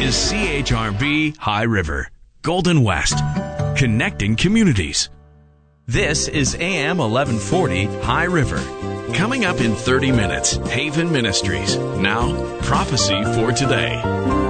is CHRB High River, Golden West, connecting communities. This is AM 1140 High River. Coming up in 30 minutes, Haven Ministries. Now, prophecy for today.